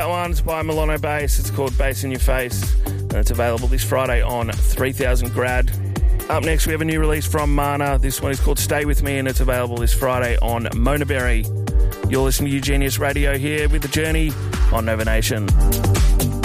that one. It's by Milano Bass. It's called Bass in Your Face. And it's available this Friday on 3000 Grad. Up next, we have a new release from Mana. This one is called Stay With Me, and it's available this Friday on Monaberry. You're listening to Eugenius Radio here with The Journey on Nova Nation.